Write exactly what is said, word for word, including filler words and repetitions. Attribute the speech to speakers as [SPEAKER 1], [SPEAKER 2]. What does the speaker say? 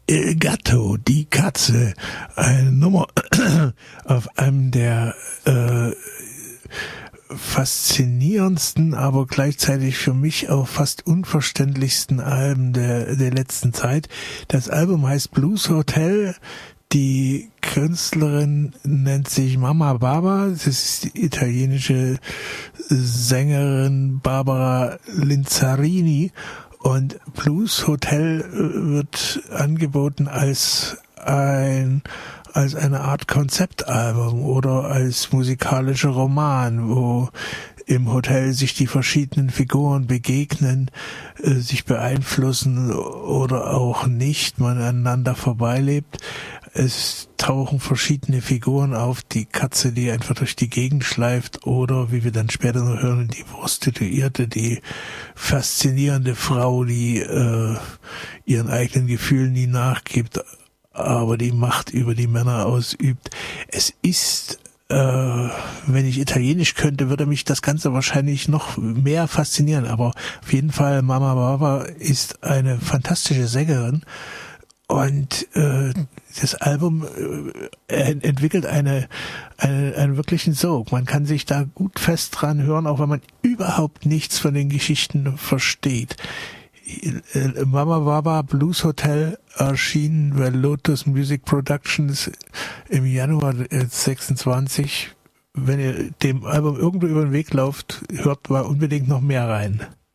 [SPEAKER 1] Il Gatto, die Katze, eine Nummer auf einem der äh, faszinierendsten, aber gleichzeitig für mich auch fast unverständlichsten Alben der, der letzten Zeit. Das Album heißt Blues Hotel. Die Künstlerin nennt sich Mama Baba. Das ist die italienische Sängerin Barbara Linzarini. Und Blues Hotel wird angeboten als ein als eine Art Konzeptalbum oder als musikalischer Roman, wo im Hotel sich die verschiedenen Figuren begegnen, äh, sich beeinflussen oder auch nicht, man aneinander vorbeilebt. Es tauchen verschiedene Figuren auf, die Katze, die einfach durch die Gegend schleift, oder, wie wir dann später noch hören, die Prostituierte, die faszinierende Frau, die äh, ihren eigenen Gefühlen nie nachgibt, aber die Macht über die Männer ausübt. Es ist, äh, wenn ich Italienisch könnte, würde mich das Ganze wahrscheinlich noch mehr faszinieren, aber auf jeden Fall Mama Baba ist eine fantastische Sängerin. Und äh, das Album äh, entwickelt eine, eine einen wirklichen Sog. Man kann sich da gut fest dran hören, auch wenn man überhaupt nichts von den Geschichten versteht. Mama Baba Blues Hotel erschien bei Lotus Music Productions im Januar sechsundzwanzig. Wenn ihr dem Album irgendwo über den Weg lauft, hört mal unbedingt noch mehr rein.